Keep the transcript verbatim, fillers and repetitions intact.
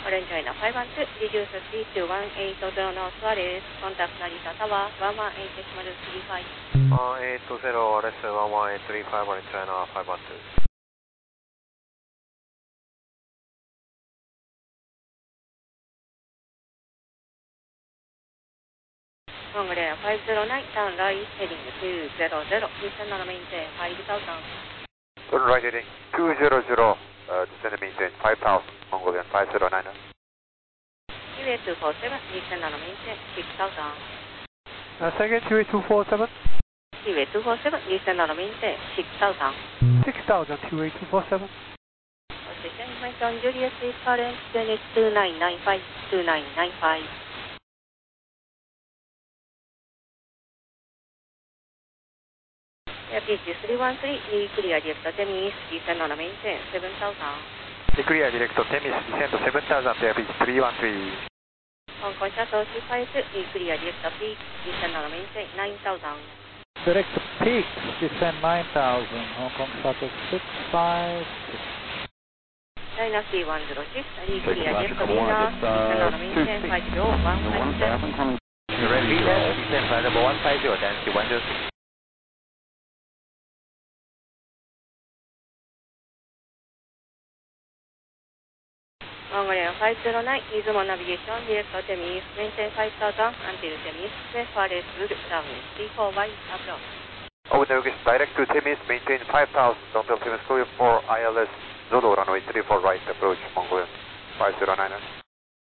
Orange China five one two, reduce speed to one eight zero North Suarez, contact Narita Tower one one eight decimal three five. one eight zero, less than one one eight three five, Orange China five one two. Mongolia five zero nine, down right, heading two zero zero, descend on maintain five thousand. Turn right heading two zero zero, uh, descend and maintain five thousand, Mongolian five zero nine. two eight two four seven, descend on maintain six thousand. Uh, second, two eight two four seven. two eight two four seven, descend on maintain six thousand. six thousand, two eight two four seven. Station information, Julius is current, unit two nine nine five, two nine nine five. Yeah, P G three one three, clear direct Temis, descend on maintain seven thousand. Clear direct Temis, descend to seven thousand, Air Beach three one three. Hong Kong Shuttle three five two, clear direct Peak, descend on maintain nine thousand. Direct Peak, descend nine thousand, Hong Kong Shuttle six five six. Dynasty one zero six, clear direct Venus, descend on maintain five zero one five seven. Venus, descend flight number one five zero, Dynasty one zero six. Mongolia five zero nine, Izumo navigation, direct Temis, maintain five thousand until Temis, Fares good, downwind three four Y, approach. Over navigation direct to Temis, maintain five thousand, Doctor Temis, Korea four I L S, Zulu runway three four right, approach Mongolian five zero nine.